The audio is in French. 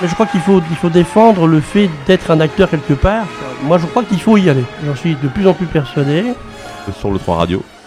Mais je crois qu'il faut défendre le fait d'être un acteur quelque part. Moi, je crois qu'il faut y aller. J'en suis de plus en plus persuadé. Sur le 3 Radio.